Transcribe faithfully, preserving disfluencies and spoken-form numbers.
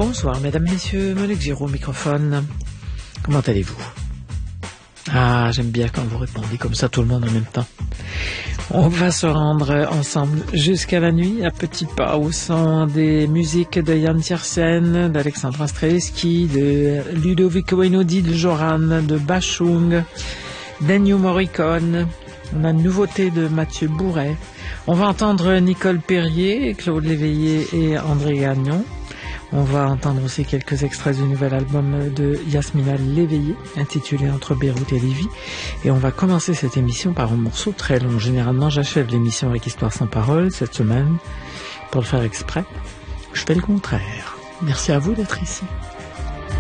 Bonsoir, mesdames, messieurs, Monique Giraud au microphone. Comment allez-vous? Ah, j'aime bien quand vous répondez comme ça, tout le monde en même temps. On va se rendre ensemble jusqu'à la nuit, à petits pas, au son des musiques de Yann Tiersen, d'Alexandra Stravinsky, de Ludovico Einaudi, de Joran, de Bashung, d'Ennio Morricone. On a une nouveauté de Mathieu Bourret. On va entendre Nicole Perrier, Claude Léveillé et André Gagnon. On va entendre aussi quelques extraits du nouvel album de Yasmina Léveillé, intitulé Entre Beyrouth et Lévis. Et on va commencer cette émission par un morceau très long. Généralement, j'achève l'émission avec Histoire sans parole. Cette semaine, pour le faire exprès, je fais le contraire. Merci à vous d'être ici.